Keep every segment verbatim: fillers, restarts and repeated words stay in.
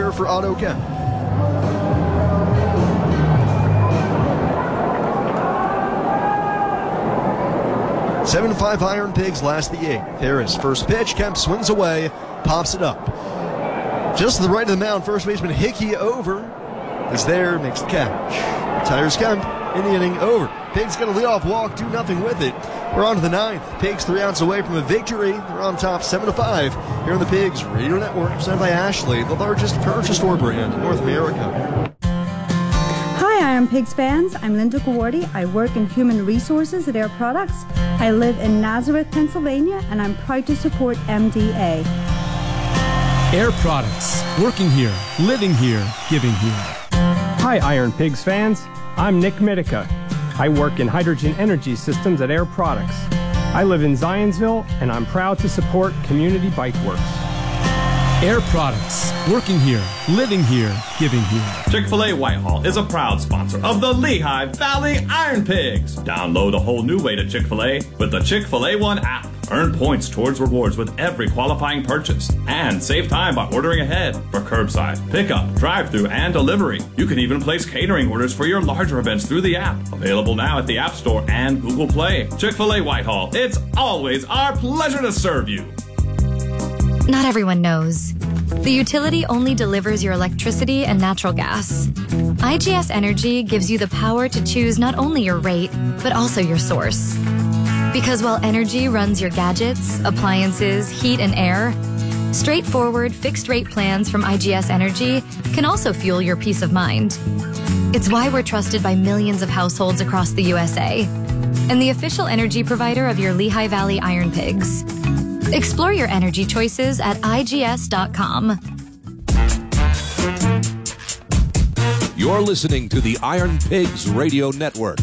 here for Auto Kemp. seven to five Iron Pigs last the eighth. There is first pitch. Kemp swings away, pops it up. Just to the right of the mound, first baseman Hickey over is there, makes the catch. Tires Kemp in the inning over. Pigs got a leadoff walk, do nothing with it. We're on to the ninth. Pigs three outs away from a victory. They're on top seven to five here on the Pigs Radio Network, presented by Ashley, the largest furniture store brand in North America. Hi, Iron Pigs fans. I'm Linda Gawardi. I work in human resources at Air Products. I live in Nazareth, Pennsylvania, and I'm proud to support M D A. Air Products. Working here, living here, giving here. Hi, Iron Pigs fans. I'm Nick Mitica. I work in hydrogen energy systems at Air Products. I live in Zionsville, and I'm proud to support Community Bike Works. Air Products. Working here, living here, giving here. Chick-fil-A Whitehall is a proud sponsor of the Lehigh Valley Iron Pigs. Download a whole new way to Chick-fil-A with the Chick-fil-A One app. Earn points towards rewards with every qualifying purchase. And save time by ordering ahead for curbside, pickup, drive-thru, and delivery. You can even place catering orders for your larger events through the app. Available now at the App Store and Google Play. Chick-fil-A Whitehall. It's always our pleasure to serve you. Not everyone knows. The utility only delivers your electricity and natural gas. I G S Energy gives you the power to choose not only your rate, but also your source. Because while energy runs your gadgets, appliances, heat, and air, straightforward fixed-rate plans from I G S Energy can also fuel your peace of mind. It's why we're trusted by millions of households across the U S A and the official energy provider of your Lehigh Valley Iron Pigs. Explore your energy choices at I G S dot com. You're listening to the Iron Pigs Radio Network.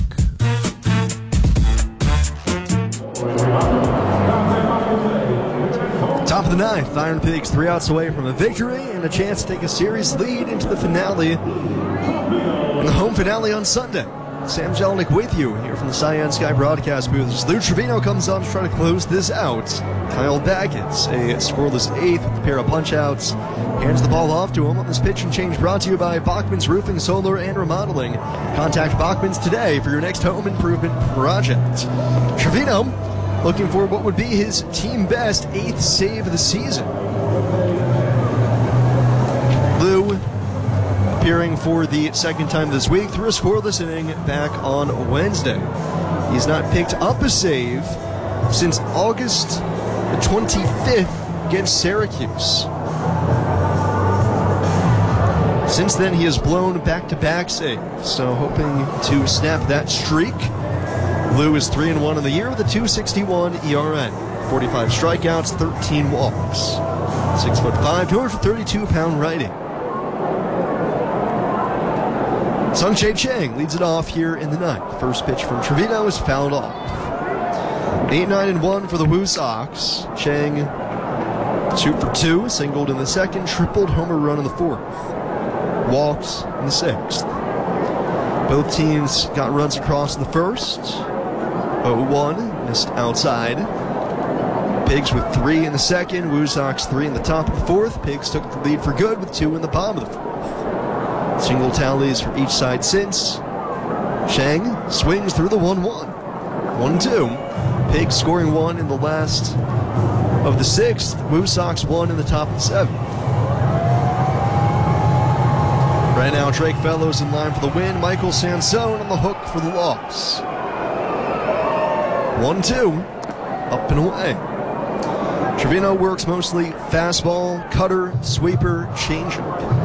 Top of the ninth, Iron Pigs three outs away from a victory and a chance to take a series lead into the finale, and the home finale on Sunday. Sam Jelinek with you here from the Cyan Sky broadcast booth as Lou Trevino comes on to try to close this out. Kyle Baggett's a scoreless eighth with a pair of punch-outs. Hands the ball off to him on this pitch and change brought to you by Bachman's Roofing, Solar, and Remodeling. Contact Bachman's today for your next home improvement project. Trevino looking for what would be his team best eighth save of the season. Lou appearing for the second time this week through a scoreless inning back on Wednesday. He's not picked up a save since August the twenty-fifth against Syracuse. Since then, he has blown back-to-back saves, so hoping to snap that streak. Lou is three and one in the year with a two sixty-one E R A, forty-five strikeouts, thirteen walks, six foot five, two hundred thirty-two pound righty. Sung-Chae Chang leads it off here in the ninth. First pitch from Trevino is fouled off. eight nine and one for the Woo Sox. Chang two for two, singled in the second, tripled homer run in the fourth, walks in the sixth. Both teams got runs across in the first. oh one, missed outside. Pigs with three in the second, Woo Sox three in the top of the fourth. Pigs took the lead for good with two in the bottom of the fourth. Single tallies for each side since. Chang swings through the one one. one two. Pigs scoring one in the last of the sixth. Woo Sox one in the top of the seventh. Right now, Drake Fellows in line for the win. Michael Sansone on the hook for the loss. one two. Up and away. Trevino works mostly fastball, cutter, sweeper, changeup.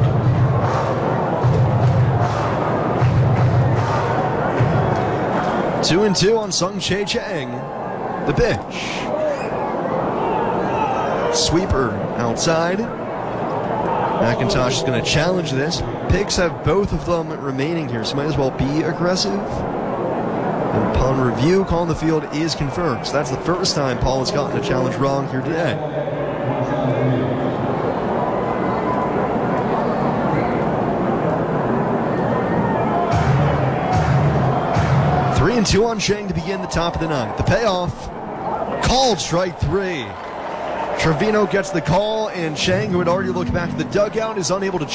Two and two on Sung-Chae Chang. The pitch. Sweeper outside. McIntosh is going to challenge this. Pigs have both of them remaining here, so might as well be aggressive. And upon review, call on the field is confirmed. So that's the first time Paul has gotten a challenge wrong here today. Three and two on Chang to begin the top of the ninth. The payoff, called strike three. Trevino gets the call, and Chang, who had already looked back to the dugout, is unable to